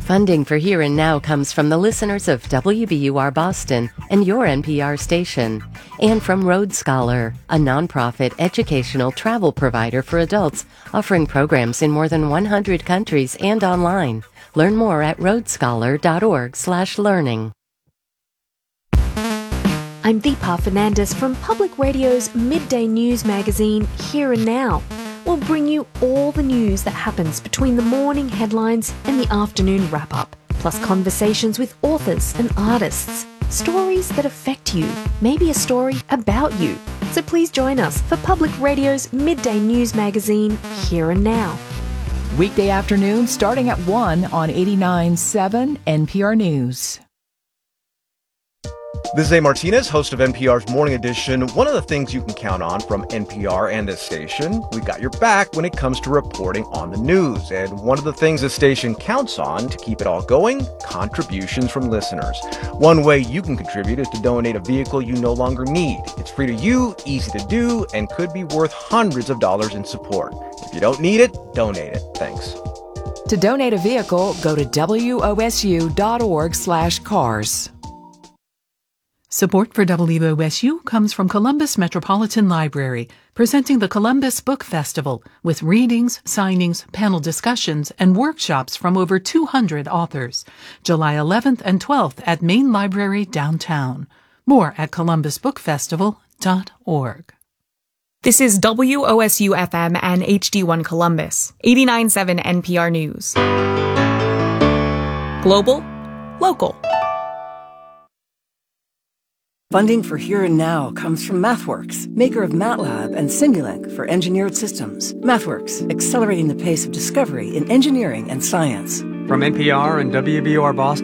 Funding for Here and Now comes from the listeners of WBUR Boston and your NPR station, and from Road Scholar, a nonprofit educational travel provider for adults offering programs in more than 100 countries and online. Learn more at roadscholar.org/learning. I'm Deepa Fernandez from Public Radio's midday news magazine, Here and Now. We'll bring you all the news that happens between the morning headlines and the afternoon wrap-up, plus conversations with authors and artists, stories that affect you, maybe a story about you. So please join us for Public Radio's midday news magazine, Here and Now. Weekday afternoon starting at 1 on 89.7 NPR News. This is A. Martinez, host of NPR's Morning Edition. One of the things you can count on from NPR and this station, we got your back when it comes to reporting on the news. And one of the things the station counts on to keep it all going, contributions from listeners. One way you can contribute is to donate a vehicle you no longer need. It's free to you, easy to do, and could be worth hundreds of dollars in support. If you don't need it, donate it. Thanks. To donate a vehicle, go to wosu.org/cars. Support for WOSU comes from Columbus Metropolitan Library, presenting the Columbus Book Festival with readings, signings, panel discussions, and workshops from over 200 authors. July 11th and 12th at Main Library downtown. More at columbusbookfestival.org. This is WOSU-FM and HD1 Columbus, 89.7 NPR News. Global, local. Funding for Here and Now comes from MathWorks, maker of MATLAB and Simulink for engineered systems. MathWorks, accelerating the pace of discovery in engineering and science. From NPR and WBUR Boston,